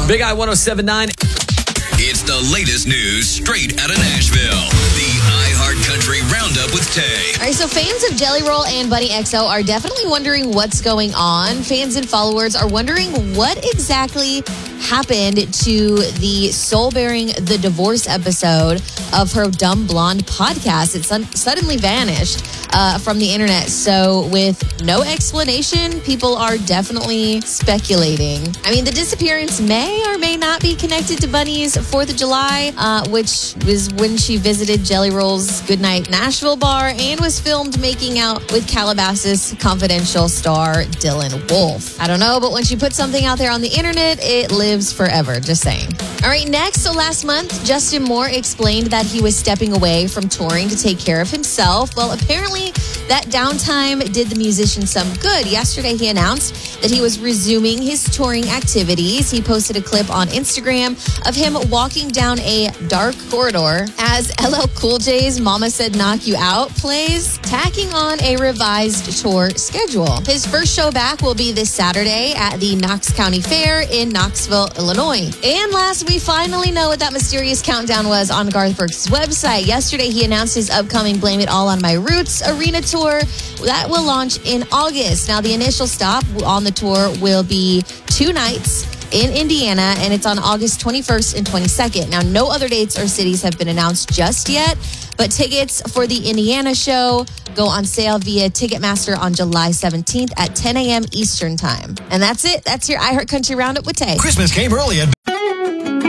Big I 107.9. It's the latest news straight out of Nashville. The iHeart Country Roundup with Tay. All right, so fans of Jelly Roll and Bunny XO are definitely wondering what's going on. Fans and followers are wondering what exactly happened to the Soul Bearing the Divorce episode of her Dumb Blonde podcast. It suddenly vanished from the internet. So with no explanation, people are definitely speculating. I mean, the disappearance may or may not be connected to Bunny's 4th of July, which was when she visited Jelly Roll's Goodnight Nashville bar and was filmed making out with Calabasas Confidential star Dylan Wolf. I don't know, but when she puts something out there on the internet, it lives forever. Just saying. All right, next. So last month, Justin Moore explained that he was stepping away from touring to take care of himself. Well, apparently that downtime did the musician some good. Yesterday, he announced that he was resuming his touring activities. He posted a clip on Instagram of him walking down a dark corridor as LL Cool J's Mama Said Knock You Out plays, tacking on a revised tour schedule. His first show back will be this Saturday at the Knox County Fair in Knoxville, Illinois. And last, we finally know what that mysterious countdown was on Garth Brooks' website. Yesterday, he announced his upcoming Blame It All on My Roots arena tour that will launch in August. Now, the initial stop on the tour will be 2 nights in Indiana, and it's on August 21st and 22nd. Now, no other dates or cities have been announced just yet, but tickets for the Indiana show go on sale via Ticketmaster on July 17th at 10 a.m. Eastern Time. And that's it. That's your iHeart Country Roundup with Tay. Christmas came early at